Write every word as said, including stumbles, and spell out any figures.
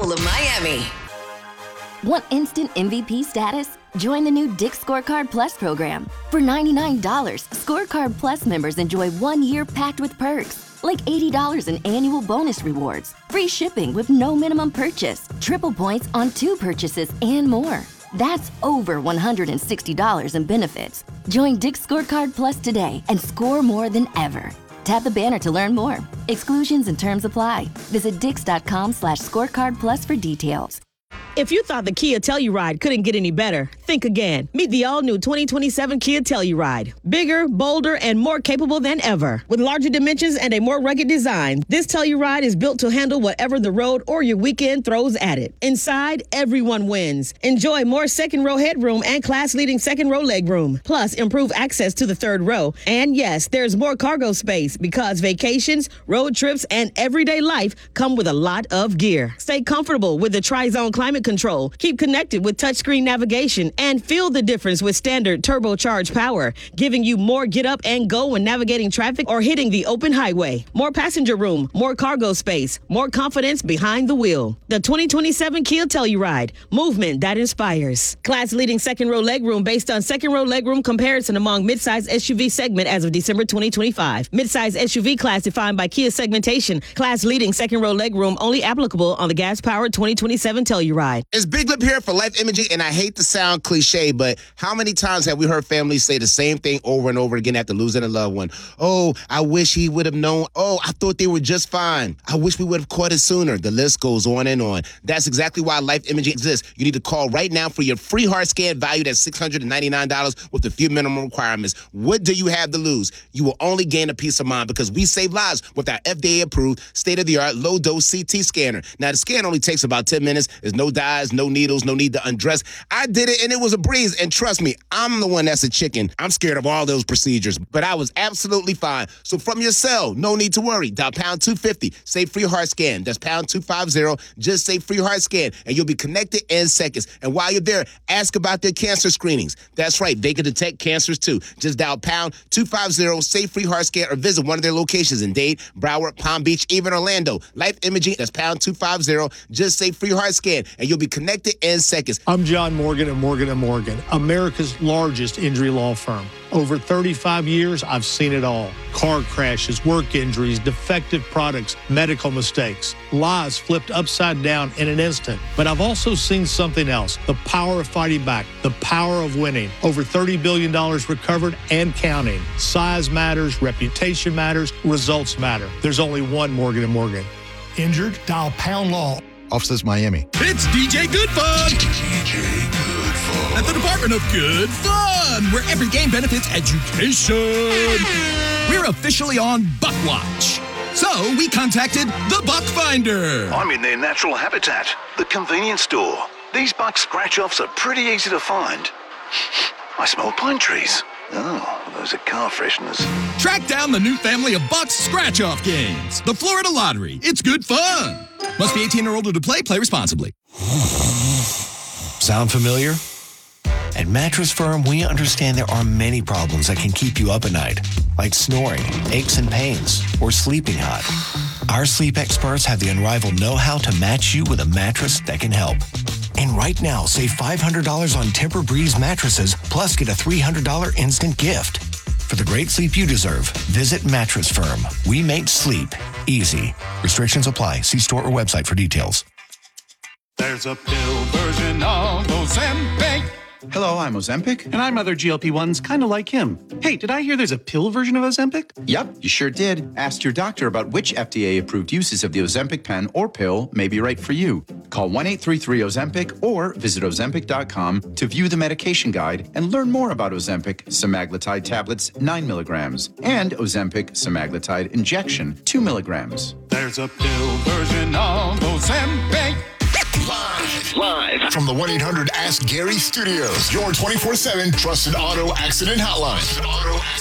Miracle of Miami. Want instant M V P status? Join the new Dick's Scorecard Plus program. For ninety-nine dollars, Scorecard Plus members enjoy one year packed with perks, like eighty dollars in annual bonus rewards, free shipping with no minimum purchase, triple points on two purchases, and more. That's over one hundred sixty dollars in benefits. Join Dick's Scorecard Plus today and score more than ever. Tap the banner to learn more. Exclusions and terms apply. Visit dix.com slash scorecard plus for details. If you thought the Kia Telluride couldn't get any better, think again. Meet the all-new twenty twenty-seven Kia Telluride. Bigger, bolder, and more capable than ever. With larger dimensions and a more rugged design, this Telluride is built to handle whatever the road or your weekend throws at it. Inside, everyone wins. Enjoy more second-row headroom and class-leading second-row legroom. Plus, improve access to the third row. And yes, there's more cargo space because vacations, road trips, and everyday life come with a lot of gear. Stay comfortable with the Tri-Zone climate control. Keep connected with touchscreen navigation and feel the difference with standard turbocharged power, giving you more get up and go when navigating traffic or hitting the open highway. More passenger room, more cargo space, more confidence behind the wheel. The twenty twenty-seven Kia Telluride, movement that inspires. Class leading second row legroom based on second row legroom comparison among midsize S U V segment as of December twenty twenty-five. Midsize S U V class defined by Kia segmentation. Class leading second row legroom only applicable on the gas powered twenty twenty-seven Telluride. It's Big Lip here for Life Imaging, and I hate to sound cliche, but how many times have we heard families say the same thing over and over again after losing a loved one? Oh, I wish he would have known. Oh, I thought they were just fine. I wish we would have caught it sooner. The list goes on and on. That's exactly why Life Imaging exists. You need to call right now for your free heart scan valued at six hundred ninety-nine dollars with a few minimum requirements. What do you have to lose? You will only gain a peace of mind because we save lives with our F D A-approved, state-of-the-art, low-dose C T scanner. Now, the scan only takes about ten minutes. There's no dyes, no needles, no need to undress. I did it, and it was a breeze. And trust me, I'm the one that's a chicken. I'm scared of all those procedures, but I was absolutely fine. So from your cell, no need to worry. Dial pound two fifty, say free heart scan. That's pound two fifty. Just say free heart scan, and you'll be connected in seconds. And while you're there, ask about their cancer screenings. That's right, they can detect cancers too. Just dial pound two fifty, say free heart scan, or visit one of their locations in Dade, Broward, Palm Beach, even Orlando. Life Imaging, that's pound two fifty. Just say free heart scan, and you'll be connected in seconds. I'm John Morgan at Morgan and Morgan, America's largest injury law firm. Over thirty-five years, I've seen it all. Car crashes, work injuries, defective products, medical mistakes, lives flipped upside down in an instant. But I've also seen something else, the power of fighting back, the power of winning. Over thirty billion dollars recovered and counting. Size matters, reputation matters, results matter. There's only one Morgan and Morgan. Injured? Dial Pound Law. Offices Miami. It's D J Good Fun. D J Good Fun. At the Department of Good Fun, where every game benefits education. We're officially on Buck Watch. So we contacted the Buck Finder. I'm in their natural habitat, the convenience store. These buck scratch-offs are pretty easy to find. I smell pine trees. Oh, those are car fresheners. Track down the new family of Bucks scratch-off games. The Florida Lottery. It's good fun. Must be eighteen or older to play. Play responsibly. Sound familiar? At Mattress Firm, we understand there are many problems that can keep you up at night, like snoring, aches and pains, or sleeping hot. Our sleep experts have the unrivaled know-how to match you with a mattress that can help. And right now, save five hundred dollars on Tempur-Breeze mattresses, plus get a three hundred dollars instant gift. For the great sleep you deserve, visit Mattress Firm. We make sleep easy. Restrictions apply. See store or website for details. There's a pill version of Ozempic. Hello, I'm Ozempic. And I'm other G L P ones kind of like him. Hey, did I hear there's a pill version of Ozempic? Yep, you sure did. Ask your doctor about which F D A-approved uses of the Ozempic pen or pill may be right for you. Call one eight three three Ozempic or visit Ozempic dot com to view the medication guide and learn more about Ozempic semaglutide tablets, nine milligrams, and Ozempic semaglutide injection, two milligrams. There's a pill version of Ozempic. Live. Live. From the one eight hundred Ask Gary Studios, your twenty-four seven trusted auto accident hotline.